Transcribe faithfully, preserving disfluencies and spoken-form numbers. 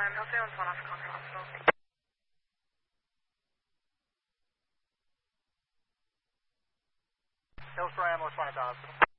time, Hillsdale and Swan off Concord Hospital. Hillsborough ambulance, one at the hospital.